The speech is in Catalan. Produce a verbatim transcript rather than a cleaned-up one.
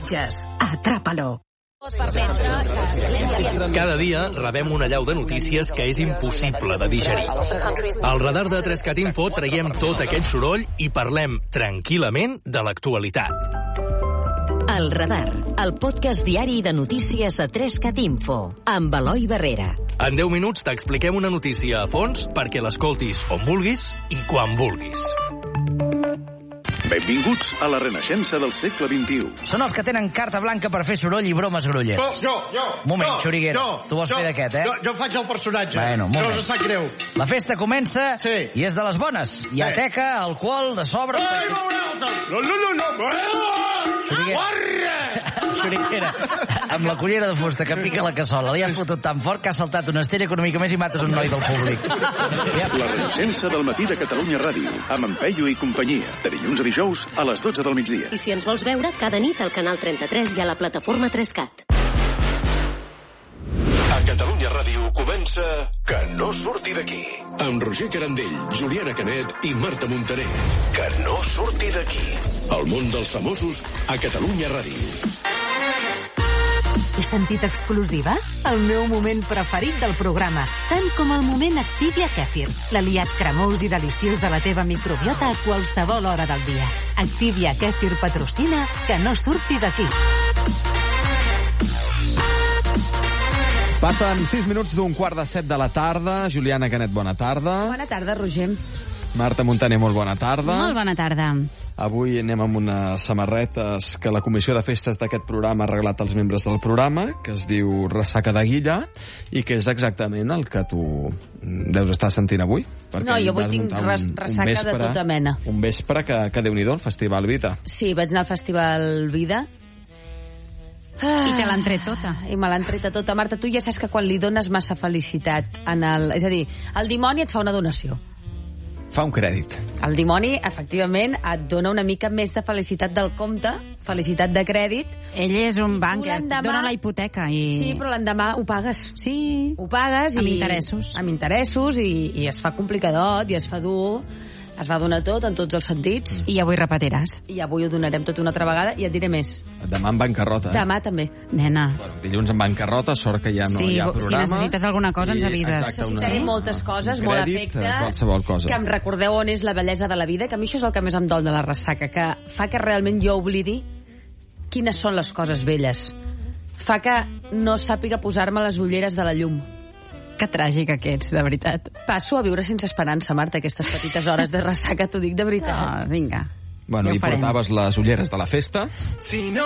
Sitges. Atrapa-lo. Cada dia rebem una allau de notícies que és impossible de digerir. Al radar de Trescat Info traiem tot aquest soroll i parlem tranquil·lament de l'actualitat. El Radar, el podcast diari de notícies a Trescat Info, amb Eloi Barrera. En deu minuts t'expliquem una notícia a fons perquè l'escoltis on vulguis i quan vulguis. Benvinguts a la renaixença del segle vint-i-u. Són els que tenen carta blanca per fer soroll i bromes grollers. Oh, jo, jo. Moment, jo, Xuriguera, jo, tu vols jo, fer d'aquest, eh? Jo, jo faig el personatge. Bueno, moment. No us sap greu. La festa comença sí. i és de les bones. Hi ha sí. teca, alcohol, de sobre... Ai, no, no, no, no. Xuriguera, amb la cullera de fusta que pica la cassola, li has fotut tan fort que has saltat una estella econòmica més i mates un noi del públic. La renaixença del matí de Catalunya Ràdio, amb en Peyu i companyia, de dilluns a dijous a les dotze del migdia. I si ens vols veure, cada nit al canal trenta-tres i a la plataforma Trescat. A Catalunya Ràdio comença Que no surti d'aquí. Amb Roger Carandell, Juliana Canet i Marta Montaner. Que no surti d'aquí. El món dels famosos a Catalunya Ràdio. He sentit explosiva? El meu moment preferit del programa, tant com el moment Activia Kefir, l'aliat cremós i deliciós de la teva microbiota a qualsevol hora del dia. Activia Kefir patrocina Que no surti d'aquí. Passen sis minuts d'un quart de set de la tarda. Juliana Canet, bona tarda. Bona tarda, Roger. Marta Montaner, molt bona tarda. Molt bona tarda. Avui anem amb unes samarretes que la comissió de festes d'aquest programa ha regalat als membres del programa, que es diu Ressaca de Guilla, i que és exactament el que tu deus estar sentint avui. No, jo avui tinc res, ressaca vespre, de tota mena. Un vespre que, que Déu-n'hi-do, el Festival Vida. Sí, vaig anar al Festival Vida. Ah, I te l'han tret tota. I me l'han tret tota. Marta, tu ja saps que quan li dones massa felicitat en el... És a dir, el dimoni et fa una donació. Fa un crèdit. El dimoni, efectivament, et dona una mica més de felicitat del compte, felicitat de crèdit. Ell és un banc, et dona la hipoteca. I... Sí, però l'endemà ho pagues. Sí. Ho pagues. Amb i... interessos. Amb interessos, i, i es fa complicadot, i es fa dur. Es va donar tot, en tots els sentits. I avui repetiràs. I avui ho donarem tot una altra vegada, i et diré més. Demà en bancarrota, eh? Demà també. Nena. Bueno, dilluns en bancarrota, sort que ja no sí, hi ha programa. Si necessites alguna cosa, ens avises. Necessitaré moltes coses, un molt crèdit, afecte. Qualsevol cosa. Que em recordeu on és la bellesa de la vida, que a mi això és el que més em dol de la ressaca, que fa que realment jo oblidi quines són les coses belles. Fa que no sàpiga posar-me les ulleres de la llum. Que tràgic que ets, de veritat. Passo a viure sense esperança, Marta, aquestes petites hores de ressaca, t'ho dic de veritat. No, vinga. Bueno, ja i portaves les ulleres de la festa. Si no